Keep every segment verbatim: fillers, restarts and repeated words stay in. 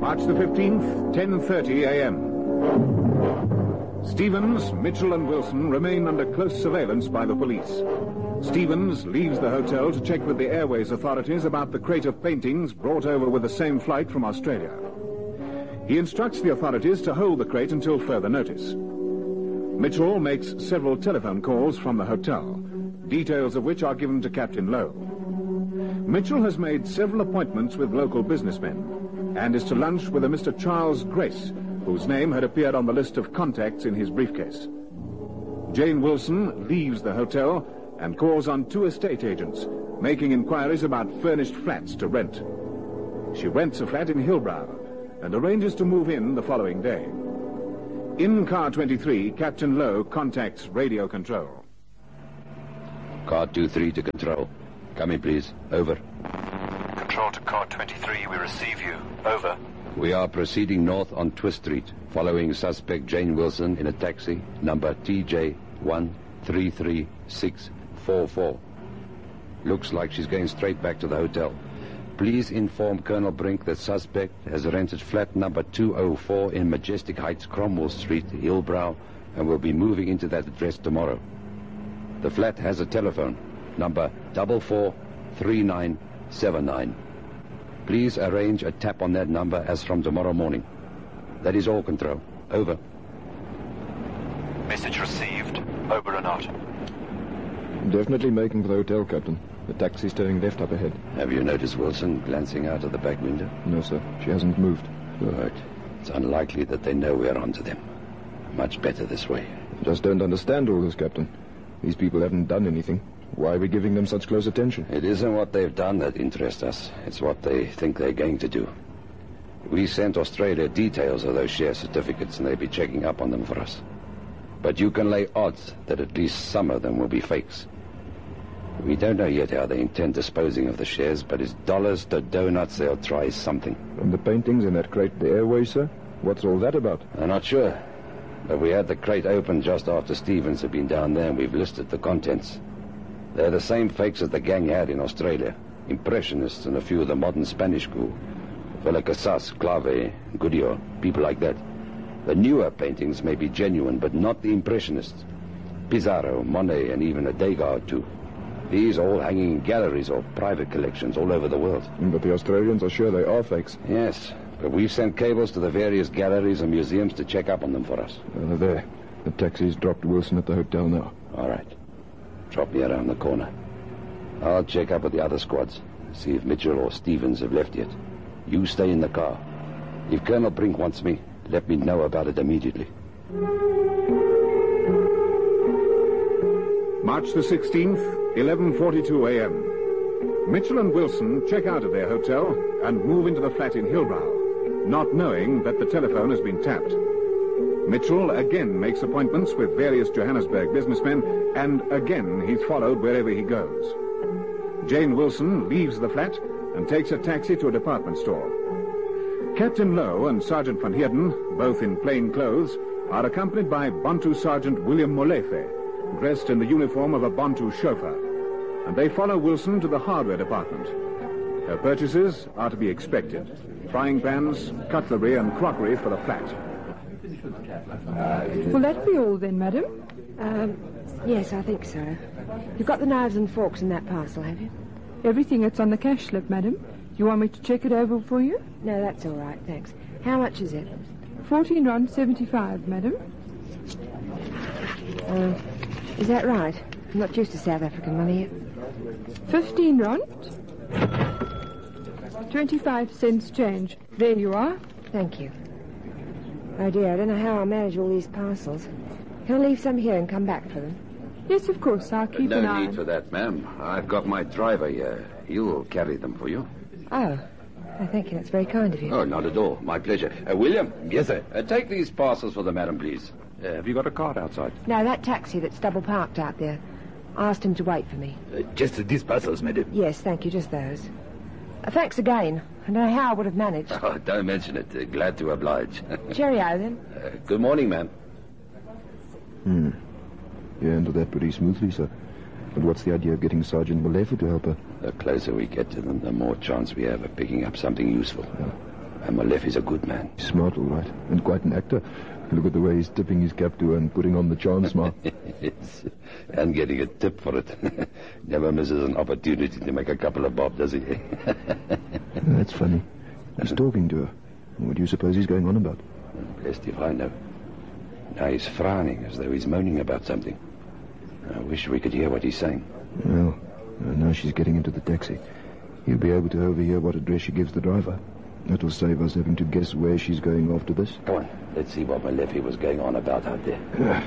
March the fifteenth, ten thirty a m Stevens, Mitchell and Wilson remain under close surveillance by the police. Stevens leaves the hotel to check with the airways authorities about the crate of paintings brought over with the same flight from Australia. He instructs the authorities to hold the crate until further notice. Mitchell makes several telephone calls from the hotel, details of which are given to Captain Lowe. Mitchell has made several appointments with local businessmen and is to lunch with a Mister Charles Grace, whose name had appeared on the list of contacts in his briefcase. Jane Wilson leaves the hotel and calls on two estate agents, making inquiries about furnished flats to rent. She rents a flat in Hillbrow and arranges to move in the following day. In car twenty-three, Captain Lowe contacts radio control. Car two three to control. Come in, please. Over. Control to car twenty-three, we receive you. Over. We are proceeding north on Twist Street, following suspect Jane Wilson in a taxi, number T J one three three six four four. Looks like she's going straight back to the hotel. Please inform Colonel Brink that suspect has rented flat number two oh four in Majestic Heights, Cromwell Street, Hillbrow, and will be moving into that address tomorrow. The flat has a telephone, number four four three nine seven nine. Please arrange a tap on that number as from tomorrow morning. That is all, Control. Over. Message received. Over and out. Definitely making for the hotel, Captain. The taxi's turning left up ahead. Have you noticed Wilson glancing out of the back window? No, sir. She hasn't moved. Good. It's unlikely that they know we're onto them. Much better this way. I just don't understand all this, Captain. These people haven't done anything. Why are we giving them such close attention? It isn't what they've done that interests us. It's what they think they're going to do. We sent Australia details of those share certificates, and they'll be checking up on them for us. But you can lay odds that at least some of them will be fakes. We don't know yet how they intend disposing of the shares, but it's dollars to donuts they'll try something. And the paintings in that crate, the airways, sir? What's all that about? I'm not sure. But we had the crate open just after Stevens had been down there, and we've listed the contents. They're the same fakes as the gang had in Australia. Impressionists and a few of the modern Spanish school. Velacasas, Clave, Gudillo, people like that. The newer paintings may be genuine, but not the Impressionists. Pizarro, Monet, and even a Degas or two. These are all hanging in galleries or private collections all over the world. But the Australians are sure they are fakes. Yes, but we've sent cables to the various galleries and museums to check up on them for us. Uh, they're there. The taxi's dropped Wilson at the hotel now. All right. Drop me around the corner. I'll check up with the other squads, see if Mitchell or Stevens have left yet. You stay in the car. If Colonel Brink wants me, let me know about it immediately. March the sixteenth, eleven forty-two a m Mitchell and Wilson check out of their hotel and move into the flat in Hillbrow, not knowing that the telephone has been tapped. Mitchell again makes appointments with various Johannesburg businessmen, and again he's followed wherever he goes. Jane Wilson leaves the flat and takes a taxi to a department store. Captain Lowe and Sergeant Van Heerden, both in plain clothes, are accompanied by Bantu Sergeant William Molefe, dressed in the uniform of a Bantu chauffeur, and they follow Wilson to the hardware department. Her purchases are to be expected: frying pans, cutlery and crockery for the flat. Will that be all then, madam? Um, yes, I think so. You've got the knives and forks in that parcel, have you? Everything that's on the cash slip, madam. You want me to check it over for you? No, that's all right, thanks. How much is it? Fourteen rand seventy-five, madam. Uh, is that right? I'm not used to South African money yet. Fifteen rand. Twenty-five cents change. There you are. Thank you. Oh, dear, I don't know how I'll manage all these parcels. Can I leave some here and come back for them? Yes, of course. I'll keep no an eye. No need for that, ma'am. I've got my driver here. He'll carry them for you. Oh. Oh, thank you. That's very kind of you. Oh, not at all. My pleasure. Uh, William? Yes, sir. Uh, take these parcels for the madam, please. Uh, have you got a cart outside? No, that taxi that's double parked out there. I asked him to wait for me. Uh, just these parcels, madam? Yes, thank you. Just those. Uh, thanks again. I don't know how I would have managed. Oh, don't mention it. Uh, glad to oblige. Cheerio, then. Uh, good morning, ma'am. Hmm. You handled that pretty smoothly, sir. But what's the idea of getting Sergeant Molefe to help her? The closer we get to them, the more chance we have of picking up something useful. Yeah. And Molefi's a good man. He's smart, all right, and quite an actor. Look at the way he's tipping his cap to her and putting on the charm smile. Yes. And getting a tip for it. Never misses an opportunity to make a couple of bob, does he? That's funny. He's talking to her. What do you suppose he's going on about? Blessed if I know. Now he's frowning as though he's moaning about something. I wish we could hear what he's saying. Well, now she's getting into the taxi. He'll be able to overhear what address she gives the driver. That will save us having to guess where she's going after this. Come on, let's see what Molefi was going on about out there.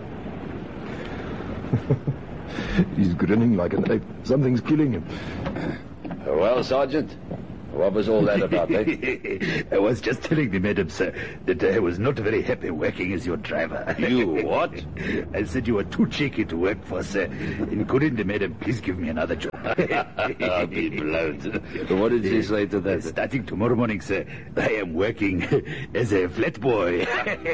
He's grinning like an ape. Something's killing him. Well, Sergeant, what was all that about, eh? I was just telling the madam, sir, that I was not very happy working as your driver. You what? I said you were too cheeky to work for, sir. And couldn't the madam please give me another job? I'll be blown. What did she say to that? Starting tomorrow morning, sir, I am working as a flat boy.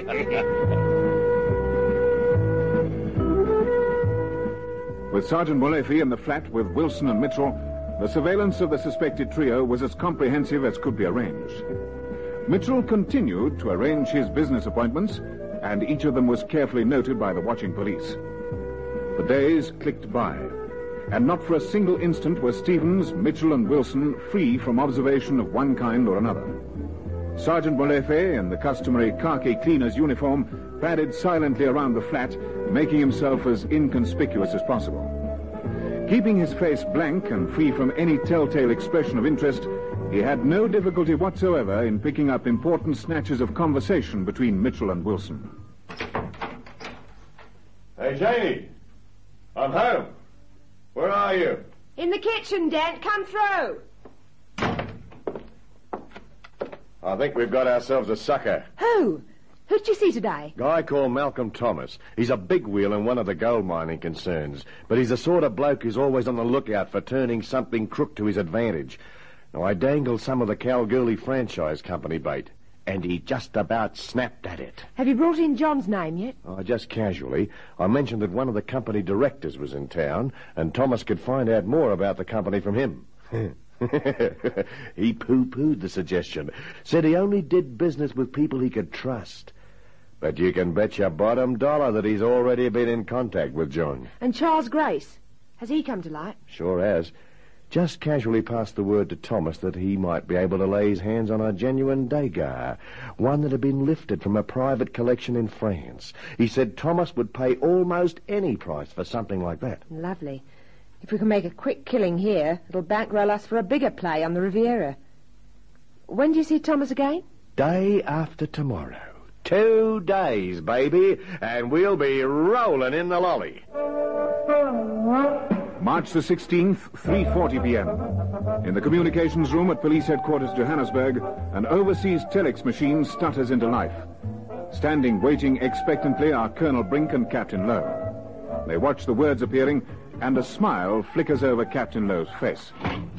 With Sergeant Molefi in the flat with Wilson and Mitchell, the surveillance of the suspected trio was as comprehensive as could be arranged. Mitchell continued to arrange his business appointments, and each of them was carefully noted by the watching police. The days clicked by, and not for a single instant were Stevens, Mitchell, and Wilson free from observation of one kind or another. Sergeant Molefi, in the customary khaki cleaner's uniform, padded silently around the flat, making himself as inconspicuous as possible. Keeping his face blank and free from any telltale expression of interest, he had no difficulty whatsoever in picking up important snatches of conversation between Mitchell and Wilson. Hey, Janie! I'm home. Where are you? In the kitchen, Dent. Come through. I think we've got ourselves a sucker. Who? Who did you see today? Guy called Malcolm Thomas. He's a big wheel in one of the gold mining concerns, but he's the sort of bloke who's always on the lookout for turning something crook to his advantage. Now, I dangled some of the Kalgoorlie Franchise Company bait, and he just about snapped at it. Have you brought in John's name yet? Oh, just casually. I mentioned that one of the company directors was in town, and Thomas could find out more about the company from him. He pooh-poohed the suggestion, said he only did business with people he could trust. But you can bet your bottom dollar that he's already been in contact with John. And Charles Grace? Has he come to light? Sure has. Just casually passed the word to Thomas that he might be able to lay his hands on a genuine Degas, one that had been lifted from a private collection in France. He said Thomas would pay almost any price for something like that. Lovely. If we can make a quick killing here, it'll bankroll us for a bigger play on the Riviera. When do you see Thomas again? Day after tomorrow. Two days, baby, and we'll be rolling in the lolly. March the sixteenth, three forty p.m. In the communications room at police headquarters Johannesburg, an overseas telex machine stutters into life. Standing waiting expectantly are Colonel Brink and Captain Lowe. They watch the words appearing, and a smile flickers over Captain Lowe's face.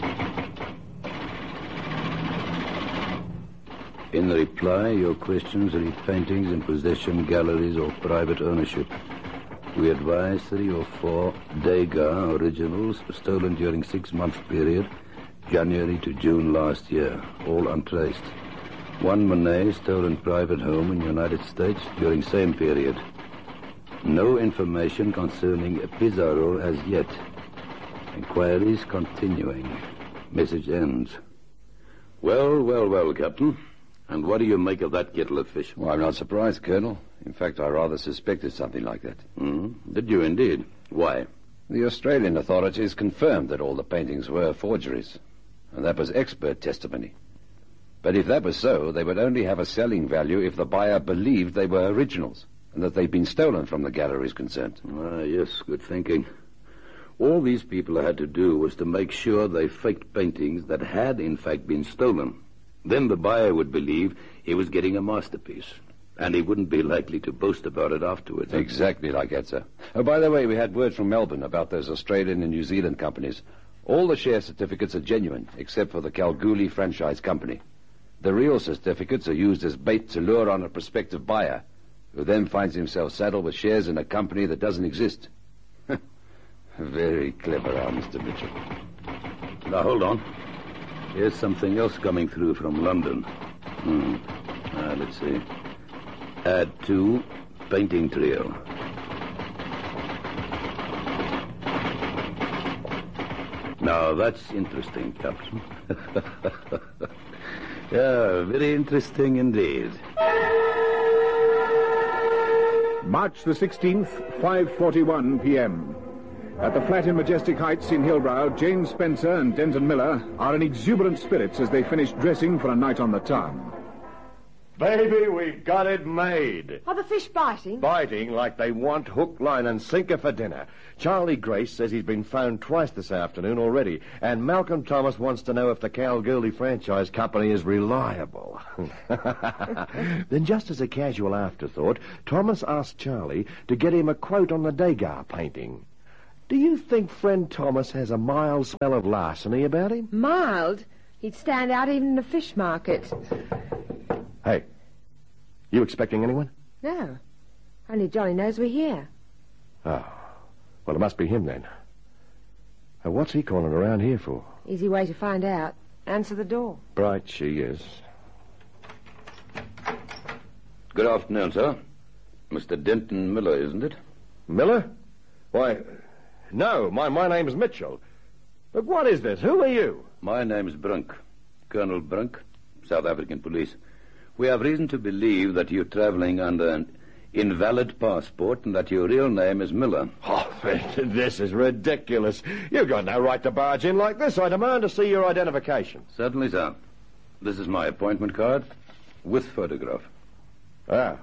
In reply, your questions read paintings in possession, galleries, or private ownership. We advise three or four Degas originals stolen during six-month period, January to June last year, all untraced. One Monet stolen private home in United States during same period. No information concerning Pizarro as yet. Inquiries continuing. Message ends. Well, well, well, Captain. And what do you make of that kettle of fish? Well, I'm not surprised, Colonel. In fact, I rather suspected something like that. Mm-hmm. Did you indeed? Why? The Australian authorities confirmed that all the paintings were forgeries. And that was expert testimony. But if that was so, they would only have a selling value if the buyer believed they were originals and that they'd been stolen from the galleries concerned. Ah, yes, good thinking. All these people had to do was to make sure they faked paintings that had, in fact, been stolen. Then the buyer would believe he was getting a masterpiece, and he wouldn't be likely to boast about it afterwards. Exactly like that, sir. Oh, by the way, we had word from Melbourne about those Australian and New Zealand companies. All the share certificates are genuine, except for the Kalgoorlie Franchise Company. The real certificates are used as bait to lure on a prospective buyer, who then finds himself saddled with shares in a company that doesn't exist. Very clever, our Mister Mitchell. Now, hold on. Here's something else coming through from London. Hmm. Uh, let's see. Add to painting trio. Now, that's interesting, Captain. Yeah, very interesting indeed. March the sixteenth, five forty-one p.m. At the flat in Majestic Heights in Hillbrow, Jane Spencer and Denton Miller are in exuberant spirits as they finish dressing for a night on the town. Baby, we've got it made. Are the fish biting? Biting like they want hook, line, and sinker for dinner. Charlie Grace says he's been phoned twice this afternoon already, and Malcolm Thomas wants to know if the Kalgoorlie Franchise Company is reliable. Then, just as a casual afterthought, Thomas asked Charlie to get him a quote on the Degas painting. Do you think friend Thomas has a mild smell of larceny about him? Mild? He'd stand out even in a fish market. Hey, you expecting anyone? No. Only Johnny knows we're here. Oh, well, it must be him then. Uh, what's he calling around here for? Easy way to find out. Answer the door. Bright she is. Good afternoon, sir. Mister Denton Miller, isn't it? Miller? Why, no, my, my name's Mitchell. But what is this? Who are you? My name's Brunk. Colonel Brunk, South African Police. We have reason to believe that you're traveling under an invalid passport and that your real name is Miller. Oh, this is ridiculous. You've got no right to barge in like this. I demand to see your identification. Certainly, sir. This is my appointment card with photograph. Ah.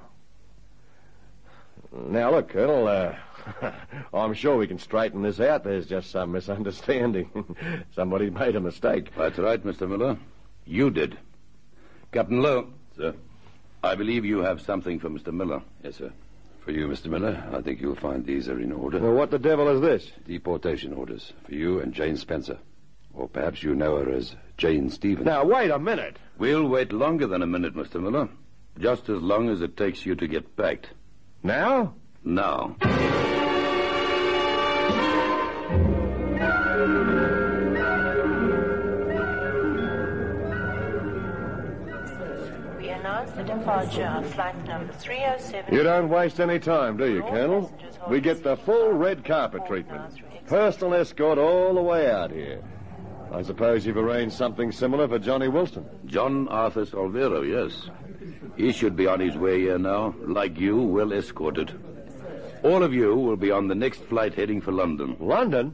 Now, look, Colonel, uh, I'm sure we can straighten this out. There's just some misunderstanding. Somebody made a mistake. That's right, Mister Miller. You did. Captain Lowe. Sir? I believe you have something for Mister Miller. Yes, sir. For you, Mister Miller, I think you'll find these are in order. Well, what the devil is this? Deportation orders for you and Jane Spencer. Or perhaps you know her as Jane Stevens. Now, wait a minute. We'll wait longer than a minute, Mister Miller. Just as long as it takes you to get backed. Now? Now. The departure of flight number three oh seven. You don't waste any time, do you, Colonel? We get the full red carpet treatment. Personal escort all the way out here. I suppose you've arranged something similar for Johnny Wilson. John Arthur Olvero, yes. He should be on his way here now, like you, well escorted. All of you will be on the next flight heading for London. London?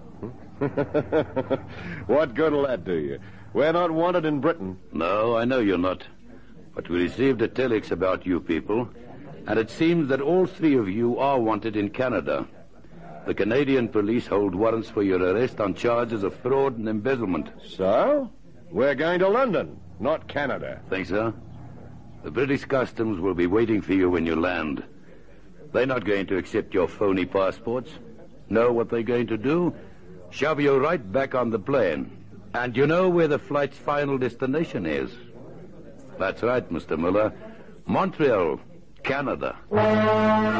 What good'll that do you? We're not wanted in Britain. No, I know you're not. But we received a telex about you people, and it seems that all three of you are wanted in Canada. The Canadian police hold warrants for your arrest on charges of fraud and embezzlement. So? We're going to London, not Canada. Think so? The British Customs will be waiting for you when you land. They're not going to accept your phony passports. Know what they're going to do? Shove you right back on the plane. And you know where the flight's final destination is? That's right, Mister Miller. Montreal, Canada.